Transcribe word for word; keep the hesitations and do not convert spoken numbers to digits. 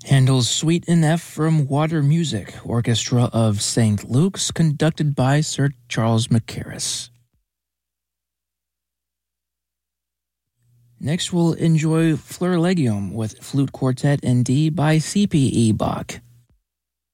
Handel's Suite in F from Water Music, Orchestra of Saint Luke's, conducted by Sir Charles Mackerras. Next, we'll enjoy Fleur Legium with Flute Quartet in D by C P E Bach.